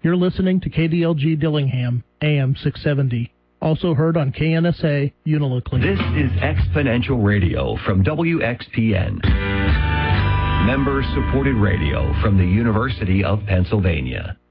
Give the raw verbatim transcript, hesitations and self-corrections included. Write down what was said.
You're listening to K D L G Dillingham, A M six seventy. Also heard on K N S A, Unalakleet. This is Exponential Radio from W X P N. Member-supported radio from the University of Pennsylvania.